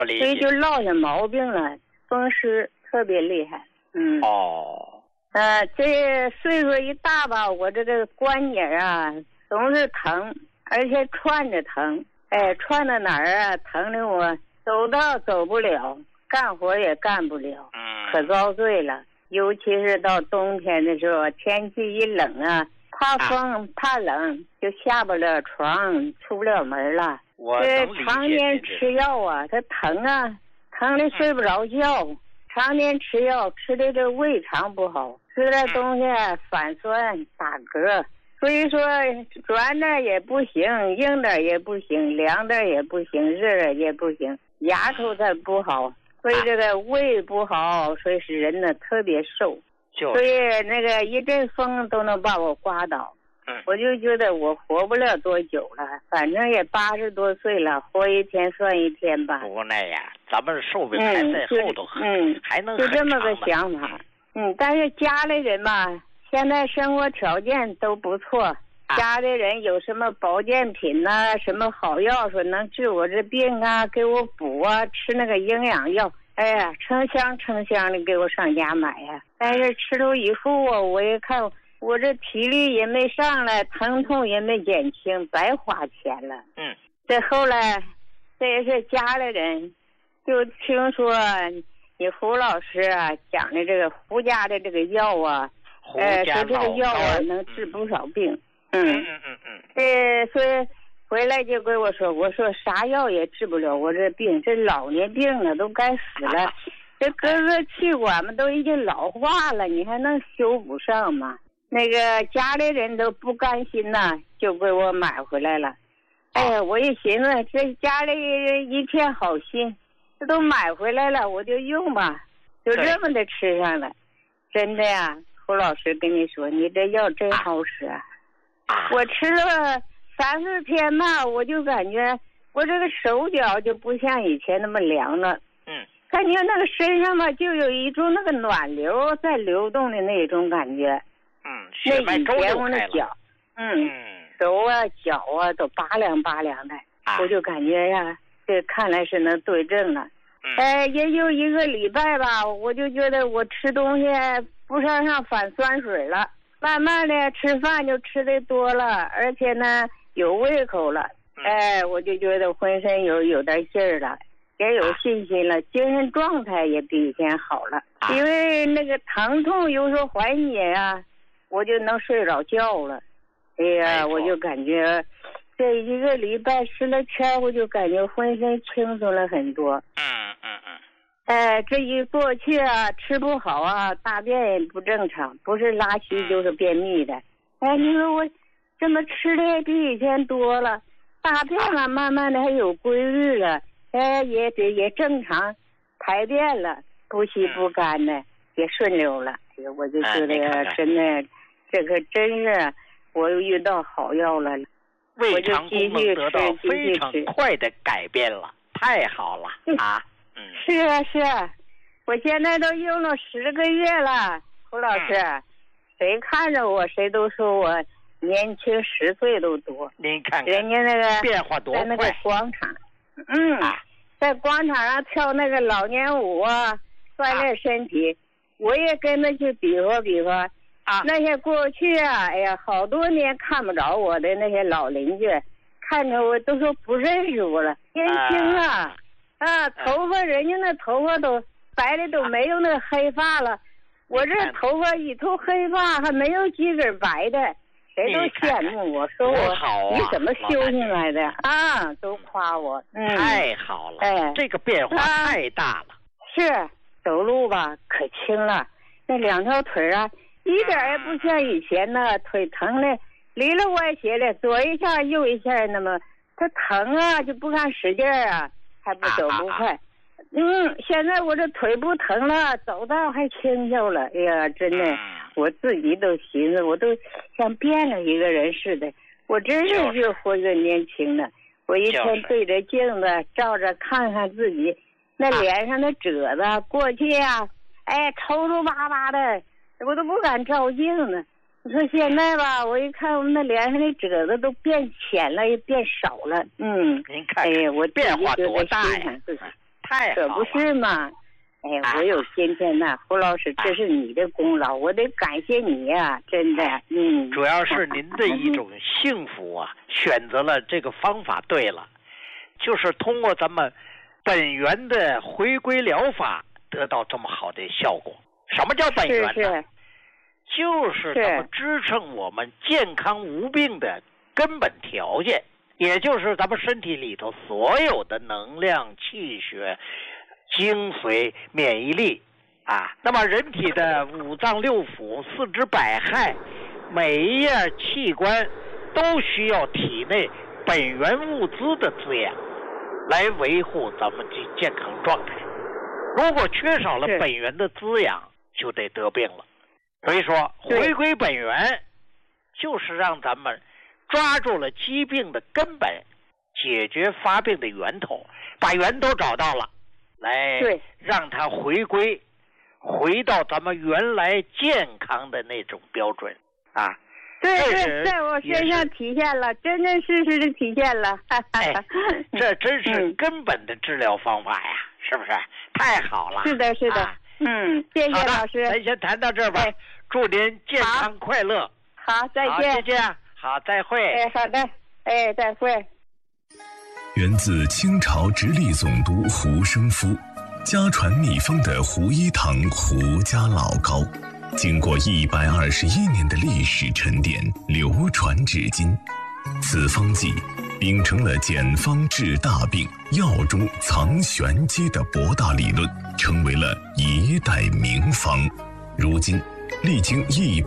所以就落下毛病了，风湿特别厉害。这岁数一大吧，我这个关节啊总是疼，而且串着疼，串到哪儿啊，疼的我走道走不了，干活也干不了，可遭罪了。尤其是到冬天的时候，天气一冷啊，怕风怕冷，就下不了床，出不了门了。这常年吃药啊，它疼啊，疼的睡不着觉，常年吃药，吃的这胃肠不好，吃的东西反酸打嗝，所以说软的也不行，硬的也不行，凉的也不行，热的也不行，牙口它不好，所以这个胃不好，所以使人呢特别瘦，所以那个一阵风都能把我刮倒。我就觉得我活不了多久了，反正也80多岁了，活一天算一天吧。 无奈呀，咱们寿命还在后头，还能就这么个想法。但是家里人嘛，现在生活条件都不错，家里人有什么保健品呐，什么好药，说能治我这病啊，给我补啊，吃那个营养药，哎呀，成箱成箱的给我上家买呀。但是吃了以后啊，我一看。我这体力也没上来，疼痛也没减轻，白花钱了。这后来，这也是家里人，就听说你胡老师啊讲的这个胡家的这个药啊，说这个药啊能治不少病。所以回来就跟我说啥药也治不了我这病，这老年病了都该死了，这各个气管嘛都已经老化了，你还能修补上吗？那个家里人都不甘心呐，就给我买回来了。哎呀，我一寻思，这家里一片好心，这都买回来了，我就用吧，就这么的吃上了。真的呀，胡老师跟你说，你这药真好使啊！我吃了3、4天吧，我就感觉我这个手脚就不像以前那么凉了。感觉那个身上吧，就有一种那个暖流在流动的那种感觉。 血脉周流开了。 手啊脚啊都拔凉拔凉的，我就感觉呀，这看来是能对症了。也就1个礼拜吧，我就觉得我吃东西不上反酸水了，慢慢的吃饭就吃的多了，而且呢有胃口了。我就觉得浑身有点劲儿了，也有信心了，精神状态也比以前好了。因为那个疼痛有时候缓解啊，我就能睡着觉了。哎呀，我就感觉这1个礼拜吃了天，我就感觉浑身轻松了很多。这一过去啊，吃不好啊，大便也不正常，不是拉稀就是便秘的。你说我这么吃的也比以前多了，大便啊慢慢的还有规律了，也正常排便了，不稀不干的也顺溜了。我就觉得真的，这可真是我又遇到好药了， 胃肠功能得到非常快的改变了，太好了啊！ 是啊，我现在都用了10个月了，胡老师，谁看着我谁都说我年轻10岁都多。 您看看人家那个变化多快， 在那个广场，在广场上跳那个老年舞啊，锻炼身体，我也跟着去比划比划。那些过去啊，哎呀，好多年看不着我的那些老邻居，看着我都说不认识我了，年轻啊，头发人家那头发都白的都没有那个黑发了，我这头发一头黑发还没有几根白的，谁都羡慕我，说我你怎么修行来的啊，都夸我。 太好了，这个变化太大了。 是走路吧可轻了，那2条腿啊一点也不像以前呢，腿疼的里了歪斜的，左一下右一下，那么它疼啊就不敢使劲啊，还不走不快。现在我这腿不疼了，走道还轻巧了。哎呀，真的，我自己都寻思，我都像变了一个人似的。我真是越活越年轻了。我一天对着镜子照着看看自己，那脸上的褶子，过去啊，抽抽巴巴的。我都不敢照镜子，你说现在吧，我一看我们那脸上的褶子都变浅了，也变少了。 您看，我变化多大呀！ 太好了， 可不是嘛？哎，我有今天呐，胡老师，这是你的功劳，我得感谢你呀，真的。 主要是您的一种幸福啊，选择了这个方法对了，就是通过咱们本源的回归疗法得到这么好的效果。什么叫本源呢？就是咱们支撑我们健康无病的根本条件，也就是咱们身体里头所有的能量、气血、精髓、免疫力啊。那么人体的五脏六腑、四肢百骸，每一样器官都需要体内本源物资的滋养，来维护咱们的健康状态。如果缺少了本源的滋养，就得得病了。所以说，回归本源，就是让咱们抓住了疾病的根本，解决发病的源头，把源头找到了，来让它回归，回到咱们原来健康的那种标准啊。 对，在我身上体现了，真真实实的体现了。 这真是根本的治疗方法呀，是不是？太好了。 是的。谢谢老师。 咱先谈到这儿吧。祝您健康快乐。 好，再见。 谢谢。好，再会。 好的。再会。 源自清朝直隶总督胡生夫，家传秘方的胡一堂胡家老膏，经过121年的历史沉淀，流传至今。此方剂秉承了简方治大病、药中藏玄机的博大理论，成为了一代名方。如今历经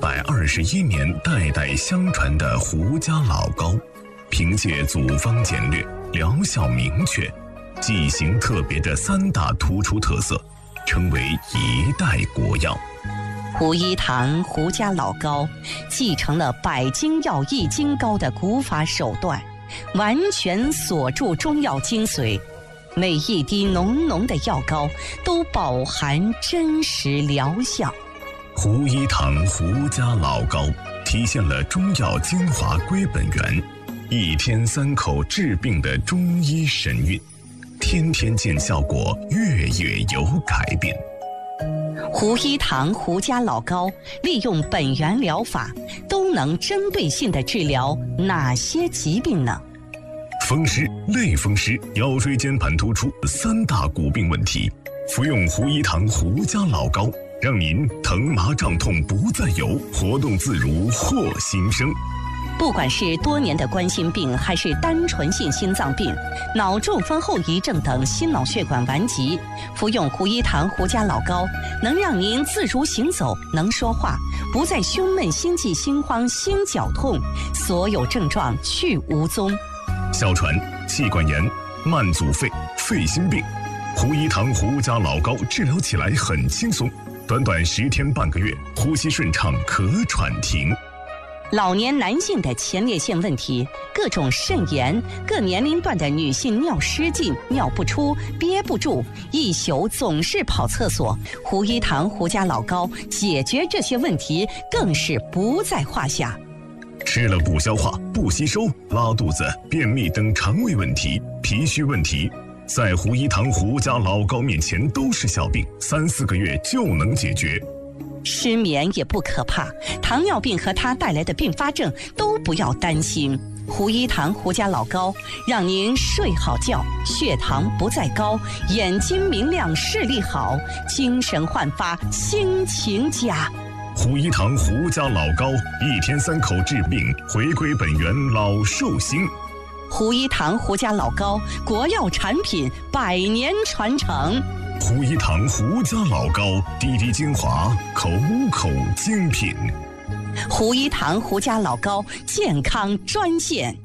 121年代代相传的胡家老膏，凭借组方简略、疗效明确、剂型特别的3大突出特色，成为一代国药。 胡一堂胡家老膏继承了百金药易筋膏的古法手段，完全锁住中药精髓，每一滴浓浓的药膏都饱含真实疗效。 胡一堂胡家老膏体现了中药精华归本源，一天3口治病的中医神韵，天天见效果，月月有改变。 胡一堂胡家老膏利用本源疗法，都能针对性地治疗哪些疾病呢？ 风湿、类风湿、腰椎间盘突出3大骨病问题，服用胡一堂胡家老膏，让您疼麻胀痛不再有，活动自如获新生。 不管是多年的冠心病，还是单纯性心脏病、脑中风后遗症等心脑血管顽疾，服用胡一堂胡家老膏，能让您自如行走，能说话，不再胸闷、心悸、心慌、心绞痛，所有症状去无踪。 哮喘、气管炎、慢阻肺、肺心病，胡一堂胡家老膏治疗起来很轻松，短短10天半个月，呼吸顺畅，咳喘停。 老年男性的前列腺问题，各种肾炎，各年龄段的女性尿失禁、尿不出、憋不住，一宿总是跑厕所，胡一堂胡家老膏解决这些问题更是不在话下。 吃了不消化、不吸收、拉肚子、便秘等肠胃问题、脾虚问题，在胡一堂胡家老膏面前都是小病，3、4个月就能解决。 失眠也不可怕，糖尿病和它带来的并发症都不要担心。胡一堂胡家老膏让您睡好觉，血糖不再高，眼睛明亮，视力好，精神焕发，心情佳。 胡一堂胡家老膏，1天3口治病，回归本源，老寿星。 胡一堂胡家老膏，国药产品，100年传承。 胡一堂胡家老膏，滴滴精华，口口精品。 胡一堂胡家老膏健康专线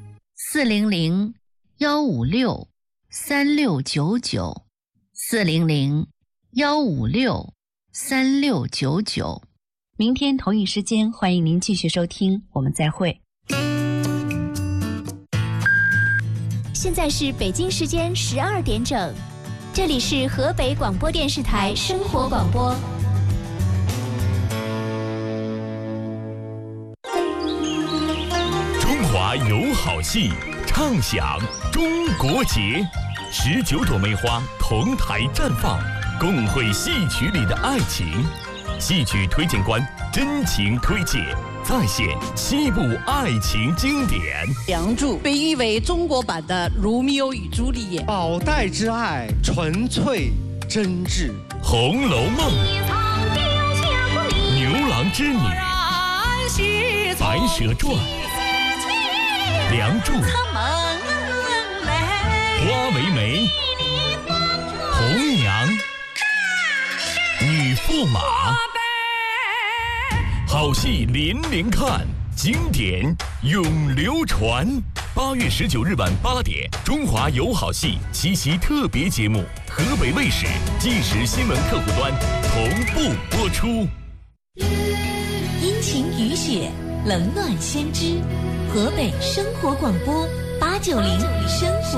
400-156-3699，400-156-3699。明天同一时间，欢迎您继续收听，我们再会。 现在是北京时间12点整，这里是河北广播电视台生活广播。 中华有好戏，畅享中国节。 19朵梅花同台绽放，共绘戏曲里的爱情。戏曲推荐官真情推介，再现7部爱情经典。 《梁祝》被誉为中国版的《罗密欧与朱丽叶》， 宝黛之爱纯粹真挚，《 红楼梦》牛郎织女，《白蛇传》，《梁祝》，花为媒，红娘，女驸马，好戏连连看，经典永流传。8月19日晚8点，中华有好戏7期特别节目，河北卫视即时新闻客户端同步播出。 阴晴雨雪，冷暖先知。河北生活广播890生活。